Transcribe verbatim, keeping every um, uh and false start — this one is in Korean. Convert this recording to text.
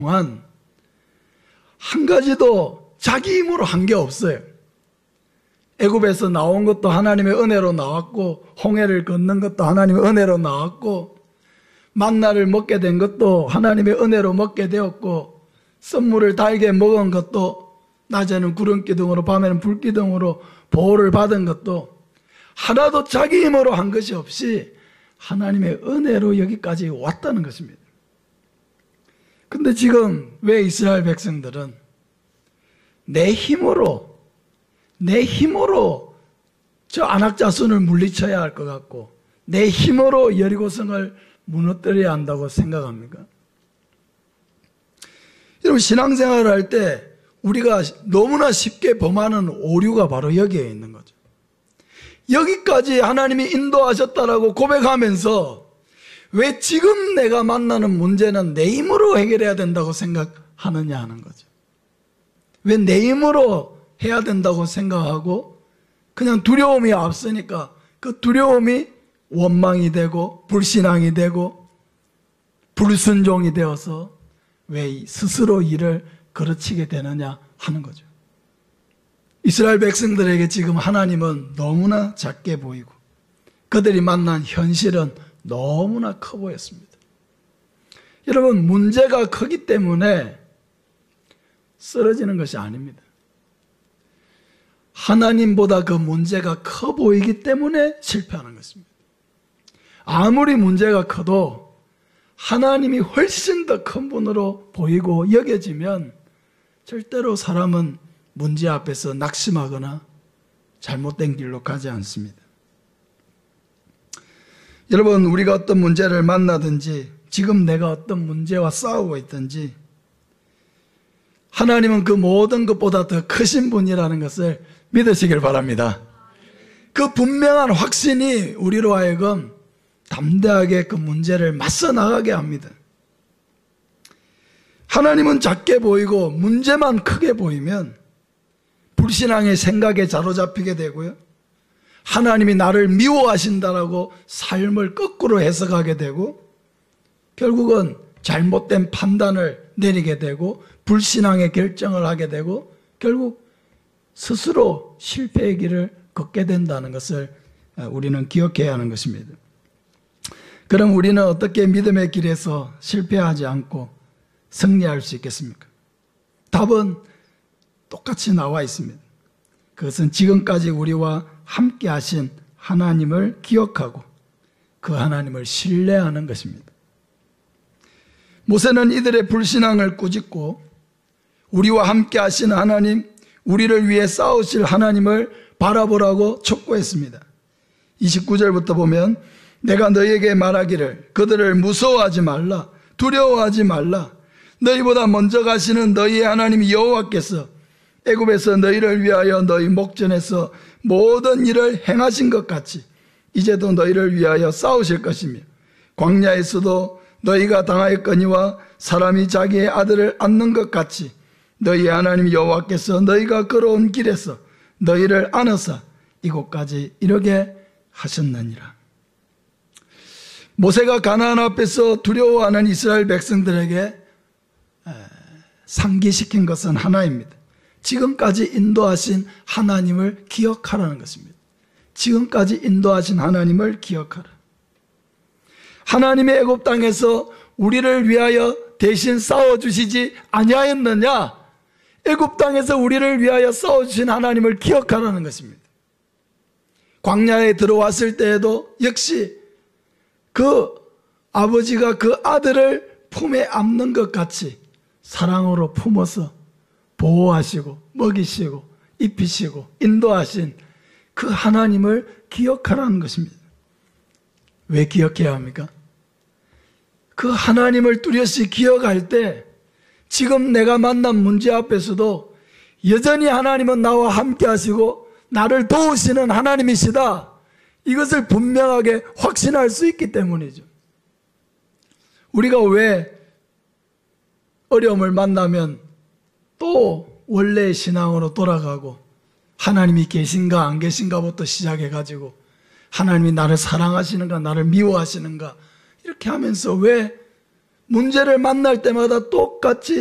동안 한 가지도 자기 힘으로 한 게 없어요. 애굽에서 나온 것도 하나님의 은혜로 나왔고, 홍해를 건넌 것도 하나님의 은혜로 나왔고, 만나를 먹게 된 것도 하나님의 은혜로 먹게 되었고, 썬물을 달게 먹은 것도 낮에는 구름기둥으로 밤에는 불기둥으로 보호를 받은 것도 하나도 자기 힘으로 한 것이 없이 하나님의 은혜로 여기까지 왔다는 것입니다. 근데 지금 왜 이스라엘 백성들은 내 힘으로 내 힘으로 저 안악자손을 물리쳐야 할 것 같고 내 힘으로 여리고성을 무너뜨려야 한다고 생각합니까? 여러분, 신앙생활을 할 때 우리가 너무나 쉽게 범하는 오류가 바로 여기에 있는 거죠. 여기까지 하나님이 인도하셨다라고 고백하면서 왜 지금 내가 만나는 문제는 내 힘으로 해결해야 된다고 생각하느냐 하는 거죠. 왜 내 힘으로 해야 된다고 생각하고 그냥 두려움이 앞서니까 그 두려움이 원망이 되고 불신앙이 되고 불순종이 되어서 왜 스스로 일을 거르치게 되느냐 하는 거죠. 이스라엘 백성들에게 지금 하나님은 너무나 작게 보이고 그들이 만난 현실은 너무나 커 보였습니다. 여러분, 문제가 크기 때문에 쓰러지는 것이 아닙니다. 하나님보다 그 문제가 커 보이기 때문에 실패하는 것입니다. 아무리 문제가 커도 하나님이 훨씬 더 큰 분으로 보이고 여겨지면 절대로 사람은 문제 앞에서 낙심하거나 잘못된 길로 가지 않습니다. 여러분, 우리가 어떤 문제를 만나든지 지금 내가 어떤 문제와 싸우고 있든지 하나님은 그 모든 것보다 더 크신 분이라는 것을 믿으시길 바랍니다. 그 분명한 확신이 우리로 하여금 담대하게 그 문제를 맞서 나가게 합니다. 하나님은 작게 보이고 문제만 크게 보이면 불신앙의 생각에 사로잡히게 되고요. 하나님이 나를 미워하신다라고 삶을 거꾸로 해석하게 되고 결국은 잘못된 판단을 내리게 되고 불신앙의 결정을 하게 되고 결국 스스로 실패의 길을 걷게 된다는 것을 우리는 기억해야 하는 것입니다. 그럼 우리는 어떻게 믿음의 길에서 실패하지 않고 승리할 수 있겠습니까? 답은 똑같이 나와 있습니다. 그것은 지금까지 우리와 함께 하신 하나님을 기억하고 그 하나님을 신뢰하는 것입니다. 모세는 이들의 불신앙을 꾸짖고 우리와 함께 하신 하나님, 우리를 위해 싸우실 하나님을 바라보라고 촉구했습니다. 이십구 절부터 보면 내가 너희에게 말하기를 그들을 무서워하지 말라, 두려워하지 말라. 너희보다 먼저 가시는 너희의 하나님 여호와께서 애굽에서 너희를 위하여 너희 목전에서 모든 일을 행하신 것 같이 이제도 너희를 위하여 싸우실 것이며 광야에서도 너희가 당하였거니와 사람이 자기의 아들을 안는 것 같이 너희 하나님 여호와께서 너희가 걸어온 길에서 너희를 안으사 이곳까지 이르게 하셨느니라. 모세가 가나안 앞에서 두려워하는 이스라엘 백성들에게 상기시킨 것은 하나입니다. 지금까지 인도하신 하나님을 기억하라는 것입니다. 지금까지 인도하신 하나님을 기억하라. 하나님의 애굽 땅에서 우리를 위하여 대신 싸워주시지 아니하였느냐? 애굽 땅에서 우리를 위하여 싸워주신 하나님을 기억하라는 것입니다. 광야에 들어왔을 때에도 역시 그 아버지가 그 아들을 품에 안는 것 같이 사랑으로 품어서 보호하시고 먹이시고 입히시고 인도하신 그 하나님을 기억하라는 것입니다. 왜 기억해야 합니까? 그 하나님을 뚜렷이 기억할 때 지금 내가 만난 문제 앞에서도 여전히 하나님은 나와 함께 하시고 나를 도우시는 하나님이시다. 이것을 분명하게 확신할 수 있기 때문이죠. 우리가 왜 어려움을 만나면 또 원래의 신앙으로 돌아가고 하나님이 계신가 안 계신가부터 시작해가지고 하나님이 나를 사랑하시는가 나를 미워하시는가 이렇게 하면서 왜 문제를 만날 때마다 똑같이